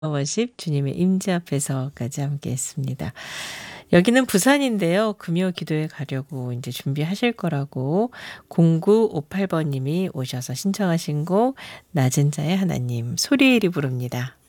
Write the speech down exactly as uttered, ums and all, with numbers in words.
워십 주님의 임재 앞에서까지 함께 했습니다. 여기는 부산인데요. 금요 기도회 가려고 이제 준비하실 거라고 공구오팔 번님이 오셔서 신청하신 곡 낮은 자의 하나님 소리일이 부릅니다.